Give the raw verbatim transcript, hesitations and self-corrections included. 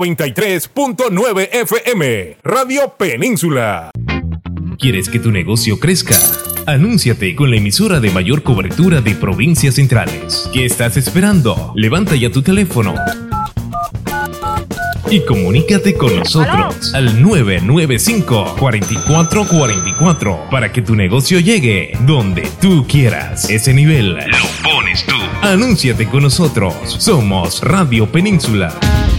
noventa y tres punto nueve F M, Radio Península. ¿Quieres que tu negocio crezca? Anúnciate con la emisora de mayor cobertura de provincias centrales. ¿Qué estás esperando? Levanta ya tu teléfono y comunícate con nosotros al nueve nueve cinco, cuatro cuatro cuatro cuatro para que tu negocio llegue donde tú quieras. Ese nivel lo pones tú. Anúnciate con nosotros. Somos Radio Península.